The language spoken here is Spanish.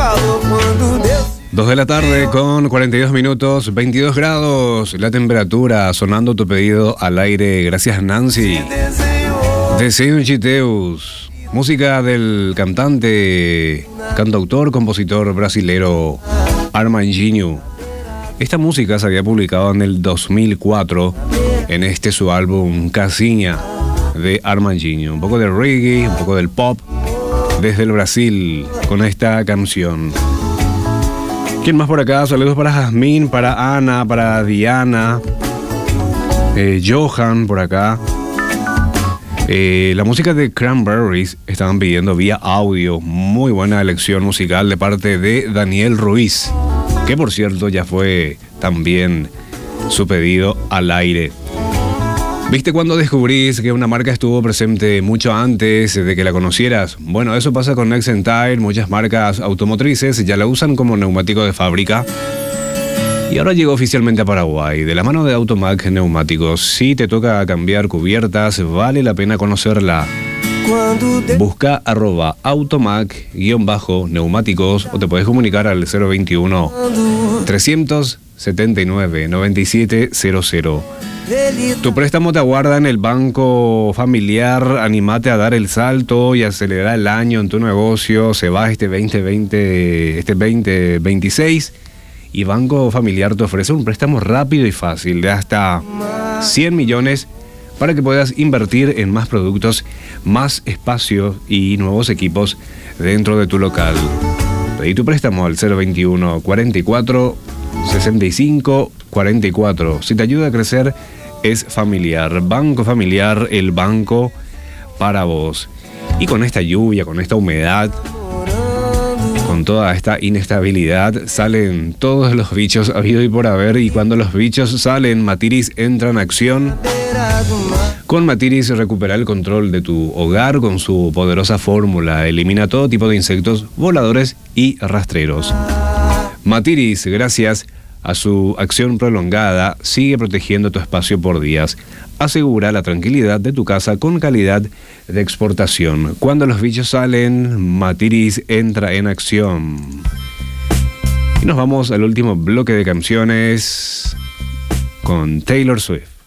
2 de la tarde con 42 minutos, 22 grados, la temperatura, sonando tu pedido al aire, gracias Nancy. Deseo Chiteus, música del cantante, cantautor, compositor brasilero Armandinho. Esta música se había publicado en el 2004 en su álbum Casinha de Armandinho. Un poco de reggae, un poco del pop desde el Brasil con esta canción. ¿Quién más por acá? Saludos para Jazmín, para Ana, para Diana, Johan por acá. La música de Cranberries estaban pidiendo vía audio. Muy buena elección musical de parte de Daniel Ruiz, que por cierto ya fue también su pedido al aire. ¿Viste cuando descubrís que una marca estuvo presente mucho antes de que la conocieras? Bueno, eso pasa con Nexen Tire. Muchas marcas automotrices ya la usan como neumático de fábrica. Y ahora llegó oficialmente a Paraguay, de la mano de Automac Neumáticos. Si te toca cambiar cubiertas, vale la pena conocerla. Busca @automac_neumáticos o te puedes comunicar al 021 379 9700. Tu préstamo te aguarda en el Banco Familiar. Anímate a dar el salto y acelerar el año en tu negocio. Se va este 2026 y Banco Familiar te ofrece un préstamo rápido y fácil de hasta 100 millones para que puedas invertir en más productos, más espacios y nuevos equipos dentro de tu local. Pedí tu préstamo al 021 44 65 44. Si te ayuda a crecer, es Familiar. Banco Familiar, el banco para vos. Y con esta lluvia, con esta humedad, con toda esta inestabilidad, salen todos los bichos habido y por haber. Y cuando los bichos salen, Matiris entra en acción. Con Matiris recupera el control de tu hogar con su poderosa fórmula. Elimina todo tipo de insectos voladores y rastreros. Matiris, gracias a su acción prolongada, sigue protegiendo tu espacio por días. Asegura la tranquilidad de tu casa con calidad de exportación. Cuando los bichos salen, Matiris entra en acción. Y nos vamos al último bloque de canciones con Taylor Swift.